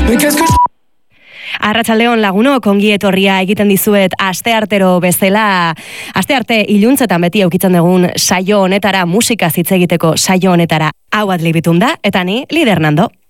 Arratsaldeon lagunok, ongi etorria egiten dizuet asteartero bezala, astearte iluntzetan beti aukitzen dugun saio honetara, musika hitz egiteko saio honetara. Hau Adlib Bitunda, eta ni Lider Nando.